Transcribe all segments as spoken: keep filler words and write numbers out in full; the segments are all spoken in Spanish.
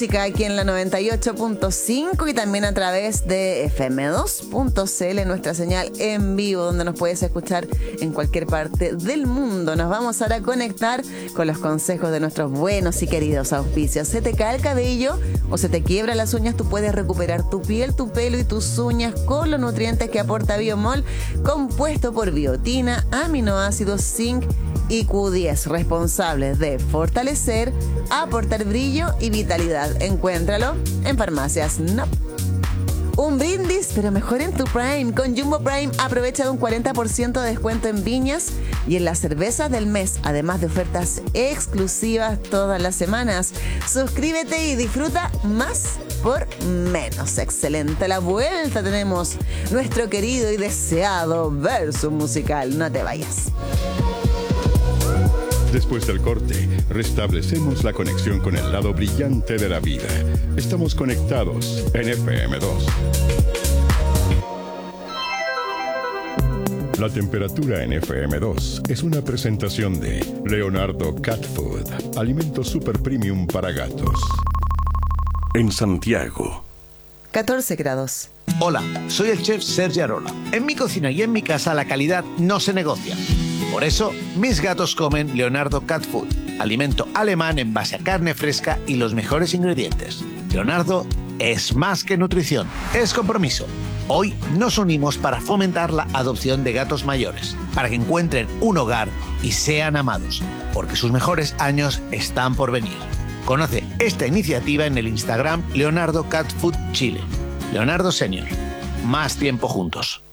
Aquí en la noventa y ocho punto cinco y también a través de F M dos punto C L, nuestra señal en vivo, donde nos puedes escuchar en cualquier parte del mundo. Nos vamos ahora a conectar con los consejos de nuestros buenos y queridos auspicios. ¿Se te cae el cabello o se te quiebra las uñas? Tú puedes recuperar tu piel, tu pelo y tus uñas con los nutrientes que aporta Biomol, compuesto por biotina, aminoácidos, zinc y Q diez, responsables de fortalecer, aportar brillo y vitalidad. Encuéntralo en farmacias N O P. Un brindis, pero mejor en tu Prime. Con Jumbo Prime aprovecha de un cuarenta por ciento de descuento en viñas y en las cervezas del mes, además de ofertas exclusivas todas las semanas. Suscríbete y disfruta más por menos. Excelente. A la vuelta tenemos nuestro querido y deseado verso musical. No te vayas. Después del corte, restablecemos la conexión con el lado brillante de la vida. Estamos conectados en F M dos. La temperatura en F M dos es una presentación de Leonardo Cat Food, alimento super premium para gatos. En Santiago, catorce grados. Hola, soy el chef Sergio Arola. En mi cocina y en mi casa la calidad no se negocia. Por eso, mis gatos comen Leonardo Cat Food, alimento alemán en base a carne fresca y los mejores ingredientes. Leonardo es más que nutrición, es compromiso. Hoy nos unimos para fomentar la adopción de gatos mayores, para que encuentren un hogar y sean amados, porque sus mejores años están por venir. Conoce esta iniciativa en el Instagram Leonardo Cat Food Chile. Leonardo Senior, más tiempo juntos.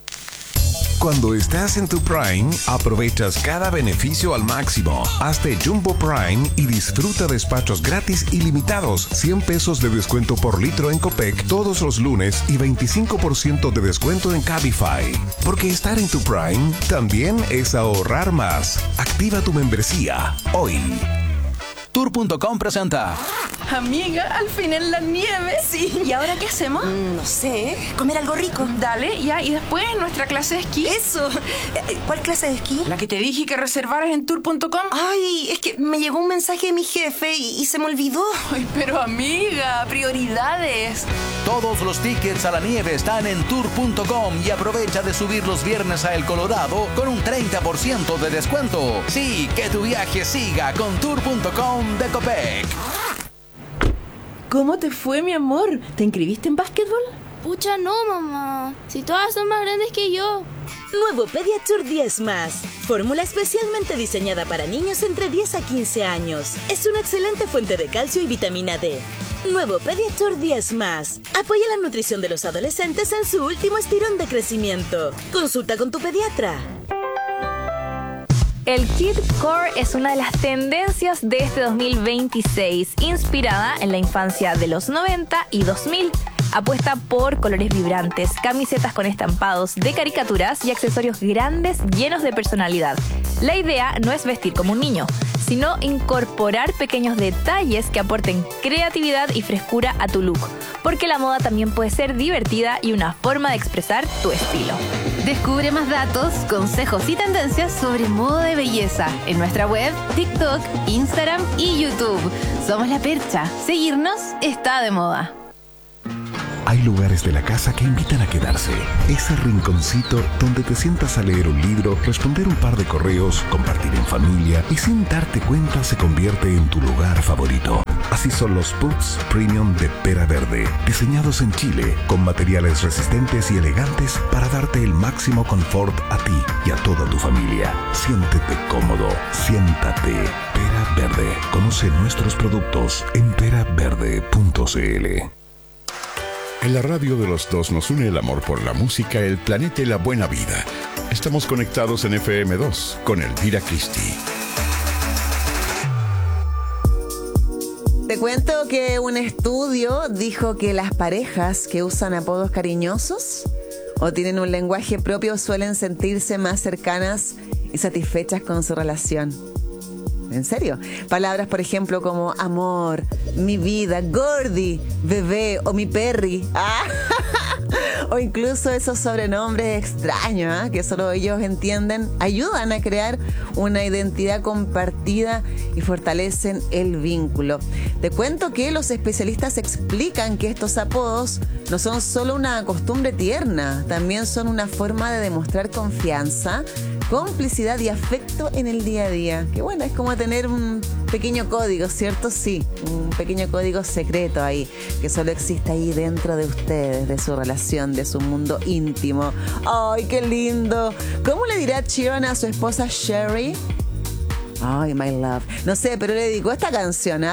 Cuando estás en tu Prime, aprovechas cada beneficio al máximo. Hazte Jumbo Prime y disfruta despachos gratis ilimitados, cien pesos de descuento por litro en Copec todos los lunes y veinticinco por ciento de descuento en Cabify. Porque estar en tu Prime también es ahorrar más. Activa tu membresía hoy. Tour punto com presenta. Amiga, al fin en la nieve. Sí. ¿Y ahora qué hacemos? Mm, no sé, comer algo rico. Dale, ya, y después nuestra clase de esquí. Eso. ¿Cuál clase de esquí? La que te dije que reservaras en tour punto com. Ay, es que me llegó un mensaje de mi jefe y, y se me olvidó. Ay, pero amiga, prioridades. Todos los tickets a la nieve están en tour punto com y aprovecha de subir los viernes a El Colorado con un treinta por ciento de descuento. Sí, que tu viaje siga con tour punto com de Copec. ¿Cómo te fue, mi amor? ¿Te inscribiste en básquetbol? Pucha, no, mamá. Si todas son más grandes que yo. Nuevo Pediatur diez más. Fórmula especialmente diseñada para niños entre diez a quince años. Es una excelente fuente de calcio y vitamina D. Nuevo Pediatur diez más. Apoya la nutrición de los adolescentes en su último estirón de crecimiento. Consulta con tu pediatra. El Kid Core es una de las tendencias de este dos mil veintiséis, inspirada en la infancia de los noventa y dos mil. Apuesta por colores vibrantes, camisetas con estampados de caricaturas y accesorios grandes llenos de personalidad. La idea no es vestir como un niño, sino incorporar pequeños detalles que aporten creatividad y frescura a tu look, porque la moda también puede ser divertida y una forma de expresar tu estilo. Descubre más datos, consejos y tendencias sobre moda de belleza en nuestra web, TikTok, Instagram y YouTube. Somos La Percha. Seguirnos está de moda. Hay lugares de la casa que invitan a quedarse. Ese rinconcito donde te sientas a leer un libro, responder un par de correos, compartir en familia y sin darte cuenta se convierte en tu lugar favorito. Así son los Puffs Premium de Pera Verde, diseñados en Chile con materiales resistentes y elegantes para darte el máximo confort a ti y a toda tu familia. Siéntete cómodo, siéntate. Pera Verde. Conoce nuestros productos en pera verde punto c l. En la radio de los dos nos une el amor por la música, el planeta y la buena vida. Estamos conectados en F M dos con Elvira Cristi. Te cuento que un estudio dijo que las parejas que usan apodos cariñosos o tienen un lenguaje propio suelen sentirse más cercanas y satisfechas con su relación. ¿En serio? Palabras, por ejemplo, como amor, mi vida, gordi, bebé o mi perri. Ah, O incluso esos sobrenombres extraños, ¿eh? que solo ellos entienden, ayudan a crear una identidad compartida y fortalecen el vínculo. Te cuento que los especialistas explican que estos apodos no son solo una costumbre tierna, también son una forma de demostrar confianza, complicidad y afecto en el día a día. Que bueno, es como tener un pequeño código, ¿cierto? Sí, un pequeño código secreto ahí, que solo existe ahí dentro de ustedes, de su relación, de su mundo íntimo. ¡Ay, qué lindo! ¿Cómo le dirá Sheeran a su esposa Sherry? Ay, my love. No sé, pero le dedicó esta canción, ¿eh?